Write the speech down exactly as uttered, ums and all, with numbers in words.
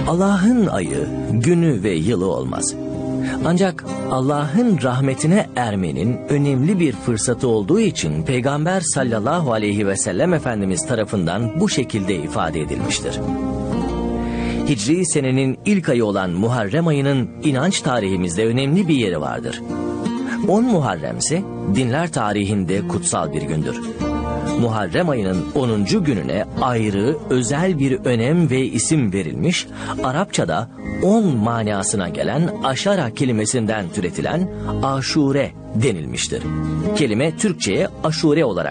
Allah'ın ayı, günü ve yılı olmaz. Ancak Allah'ın rahmetine ermenin önemli bir fırsatı olduğu için Peygamber sallallahu aleyhi ve sellem Efendimiz tarafından bu şekilde ifade edilmiştir. Hicri senenin ilk ayı olan Muharrem ayının inanç tarihimizde önemli bir yeri vardır. on Muharrem ise dinler tarihinde kutsal bir gündür. Muharrem ayının onuncu gününe ayrı, özel bir önem ve isim verilmiş, Arapçada on manasına gelen aşara kelimesinden türetilen aşure denilmiştir. Kelime Türkçe'ye aşure olarak